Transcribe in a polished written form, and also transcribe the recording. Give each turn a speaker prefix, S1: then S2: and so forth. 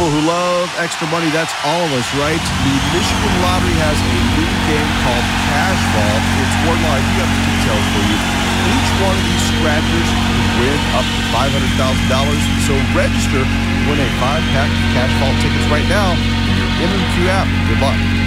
S1: people who love extra money, that's all of us, right? The Michigan Lottery has a new game called Cash Vault. It's Wardlaw. We have the details for you. Each one of these scratchers could win up to $500,000. So register, win a 5-pack of Cash Vault tickets right now in your MMQ app. Good luck.